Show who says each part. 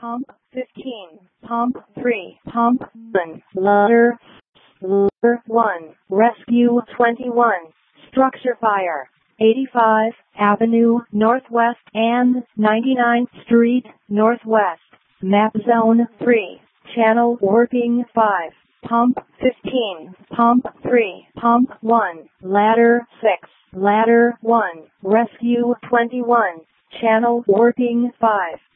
Speaker 1: Pump 15, Pump 3, Pump 1, Ladder 1, Rescue 21, Structure Fire 85 Avenue Northwest and 99th Street Northwest, Map Zone 3, Channel Working 5, Pump 15, Pump 3, Pump 1, Ladder 6, Ladder 1, Rescue 21, Channel Working 5.